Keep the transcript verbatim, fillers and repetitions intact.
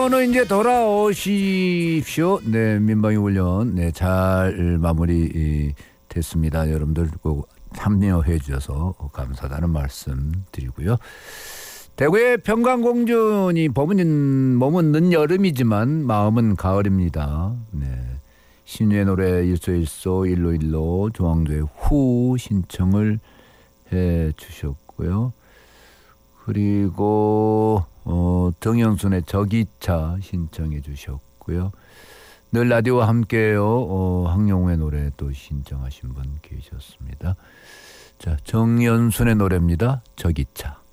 어머는 이제 돌아오십시오. 네, 민방위 훈련 네, 잘 마무리 됐습니다. 여러분들 꼭 참여해 주셔서 감사하다는 말씀 드리고요. 대구의 평강공주니 몸은, 몸은 늦여름이지만 마음은 가을입니다. 네. 신유의 노래 일소일소 일로일로 조항조의 후 신청을 해 주셨고요. 그리고 어, 정영순의 저기차 신청해 주셨고요. 늘 라디오와 함께해요. 어, 황영우의 노래 또 신청하신 분 계셨습니다. 자, 정연순의 노래입니다. 저기차.